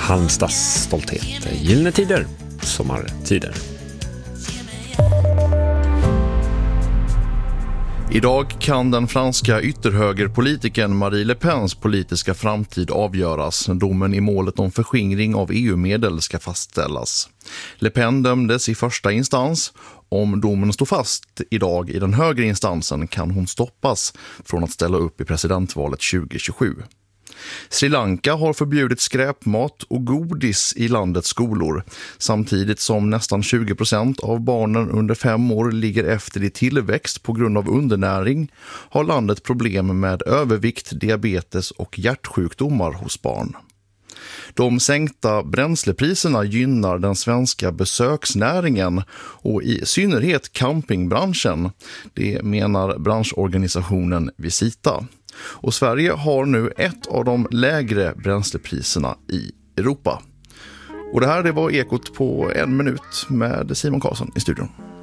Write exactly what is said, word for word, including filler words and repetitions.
Halmstads stolthet. Gyllene tider, sommartider. Idag kan den franska ytterhögerpolitikern Marie Le Pens politiska framtid avgöras. Domen i målet om förskingring av E U-medel ska fastställas. Le Pen dömdes i första instans. Om domen står fast idag i den högre instansen kan hon stoppas från att ställa upp i presidentvalet tjugo tjugosju. Sri Lanka har förbjudit skräpmat och godis i landets skolor, samtidigt som nästan tjugo procent av barnen under fem år ligger efter i tillväxt på grund av undernäring, har landet problem med övervikt, diabetes och hjärtsjukdomar hos barn. De sänkta bränslepriserna gynnar den svenska besöksnäringen och i synnerhet campingbranschen, det menar branschorganisationen Visita. Och Sverige har nu ett av de lägre bränslepriserna i Europa. Och det här det var Ekot på en minut med Simon Karlsson i studion.